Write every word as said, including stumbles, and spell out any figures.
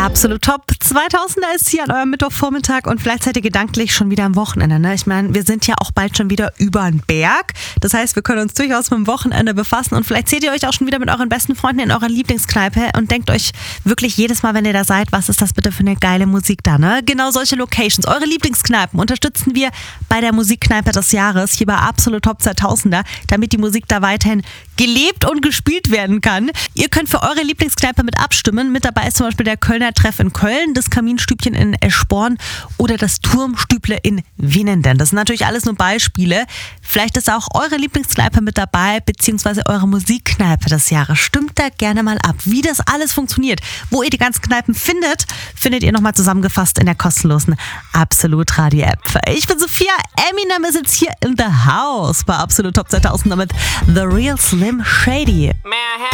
Absolut top. zweitausender ist hier an eurem Mittwochvormittag und vielleicht seid ihr gedanklich schon wieder am Wochenende. Ne? Ich meine, wir sind ja auch bald schon wieder über den Berg. Das heißt, wir können uns durchaus mit dem Wochenende befassen und vielleicht seht ihr euch auch schon wieder mit euren besten Freunden in eurer Lieblingskneipe und denkt euch wirklich jedes Mal, wenn ihr da seid, was ist das bitte für eine geile Musik da, ne? Genau solche Locations, eure Lieblingskneipen unterstützen wir bei der Musikkneipe des Jahres hier bei Absolut Top zweitausender, damit die Musik da weiterhin gelebt und gespielt werden kann. Ihr könnt für eure Lieblingskneipe mit abstimmen. Mit dabei ist zum Beispiel der Kölner Treff in Köln, das Kaminstübchen in Eschborn oder das Turmstüble in Winnenden. Das sind natürlich alles nur Beispiele. Vielleicht ist auch eure Lieblingskneipe mit dabei, beziehungsweise eure Musikkneipe des Jahres. Stimmt da gerne mal ab, wie das alles funktioniert. Wo ihr die ganzen Kneipen findet, findet ihr nochmal zusammengefasst in der kostenlosen Absolut Radio App. Ich bin Sophia, Eminem ist jetzt hier in the house bei Absolut Top zweitausend mit The Real Slim Shady. May I have